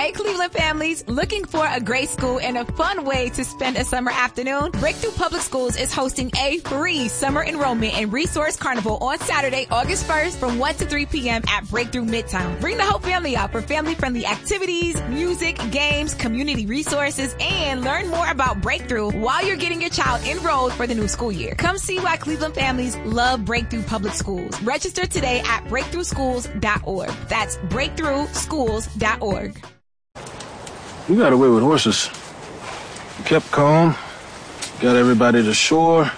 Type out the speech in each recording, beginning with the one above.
Hey, Cleveland families, looking for a great school and a fun way to spend a summer afternoon? Breakthrough Public Schools is hosting a free summer enrollment and resource carnival on Saturday, August 1st from 1 to 3 p.m. at Breakthrough Midtown. Bring the whole family out for family-friendly activities, music, games, community resources, and learn more about Breakthrough while you're getting your child enrolled for the new school year. Come see why Cleveland families love Breakthrough Public Schools. Register today at breakthroughschools.org. That's breakthroughschools.org. You got away with horses. You kept calm, got everybody to shore.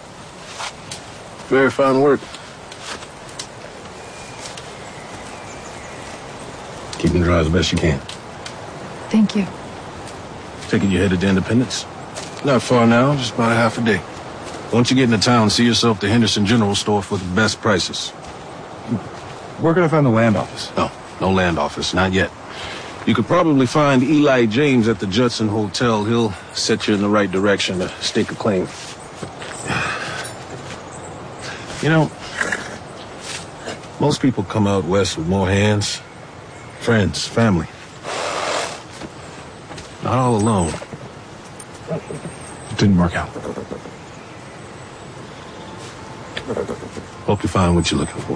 Very fine work. Keep them dry as best you can. Thank you. Taking you headed to Independence? Not far now, just about a half a day. Once you get into town, see yourself the Henderson General Store for the best prices. Where can I find the land office? No land office, not yet. You could probably find Eli James at the Judson Hotel. He'll set you in the right direction to stake a claim. You know, most people come out west with more hands. Friends, family. Not all alone. It didn't work out. Hope you find what you're looking for.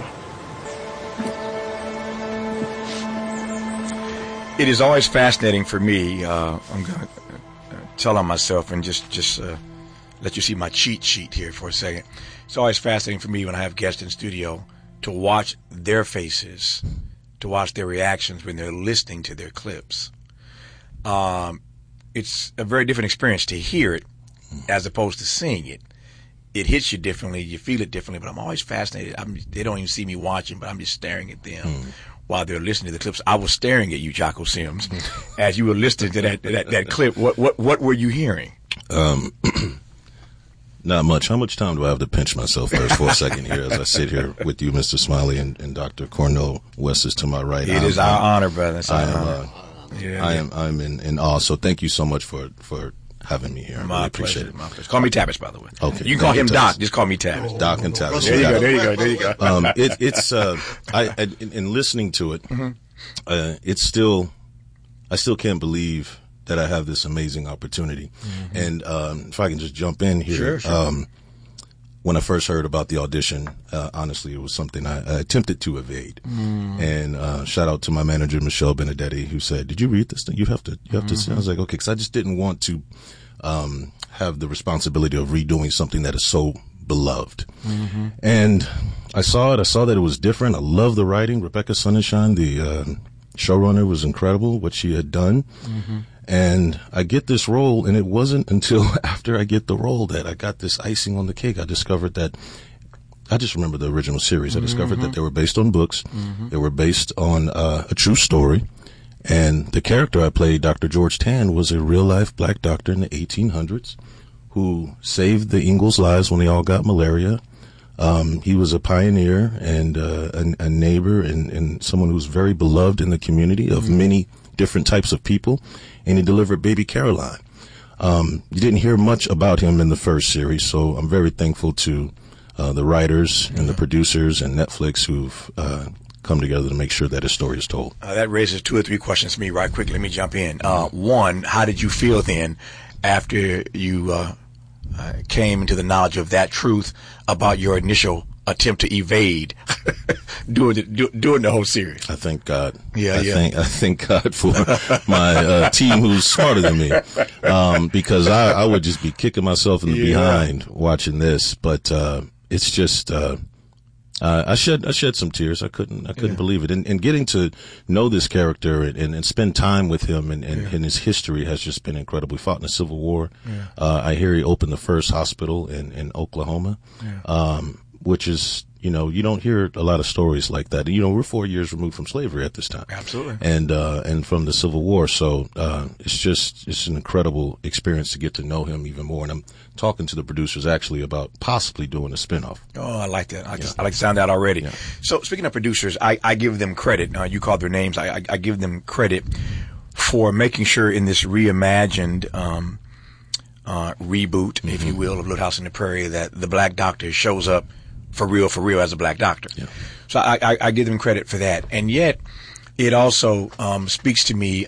It is always fascinating for me. I'm going to tell on myself and just let you see my cheat sheet here for a second. It's always fascinating for me when I have guests in studio to watch their faces, to watch their reactions when they're listening to their clips. It's a very different experience to hear it as opposed to seeing it. It hits you differently, you feel it differently, but I'm always fascinated. They don't even see me watching, but I'm just staring at them. While they're listening to the clips. I was staring at you, Jocko Sims, as you were listening to that clip. What were you hearing? Not much. How much time do I have to pinch myself first for a second here as I sit here with you, Mr. Smiley, and Dr. Cornell West is to my right. It is our honor, brother. It's our honor. I'm in awe. So thank you so much for having me here. I really appreciate it. My pleasure. Call me Tavis, by the way. Okay. You can call him Doc. Just call me Tavis. Doc and Tavis. There you go. It's in listening to it, it's still, I still can't believe that I have this amazing opportunity. And if I can just jump in here. Sure. When I first heard about the audition, honestly, it was something I attempted to evade. And shout out to my manager, Michelle Benedetti, who said, "Did you read this thing? You have to see." I was like, okay, because I just didn't want to have the responsibility of redoing something that is so beloved. And I saw it. I saw that it was different. I love the writing. Rebecca Sonnenschein, the showrunner, was incredible, what she had done. And I get this role, and it wasn't until after I get the role that I got this icing on the cake. I discovered that, I just remember the original series. I discovered that they were based on books. They were based on a true story. And the character I played, Dr. George Tan, was a real-life black doctor in the 1800s who saved the Ingalls' lives when they all got malaria. He was a pioneer and a neighbor and someone who was very beloved in the community of many different types of people, and he delivered Baby Caroline. You didn't hear much about him in the first series, so I'm very thankful to the writers and the producers and Netflix who've come together to make sure that his story is told. That raises 2 or 3 questions for me right quick. Let me jump in. One, how did you feel then after you came into the knowledge of that truth about your initial attempt to evade doing the whole series? I thank God. I thank God for my team who's smarter than me, because I would just be kicking myself in the behind watching this. But it's just I shed some tears. I couldn't believe it. And getting to know this character and spend time with him and his history has just been incredible. We fought in the Civil War. I hear he opened the first hospital in Oklahoma, which is, you don't hear a lot of stories like that. We're 4 years removed from slavery at this time. Absolutely. And from the Civil War. So, it's an incredible experience to get to know him even more. And I'm talking to the producers actually about possibly doing a spinoff. Oh, I like that. I like to sound that already. Yeah. So speaking of producers, I give them credit. You called their names. I give them credit for making sure in this reimagined, reboot, if you will, of Little House on the Prairie, that the black doctor shows up for real as a black doctor. Yeah. So I give them credit for that. And yet it also speaks to me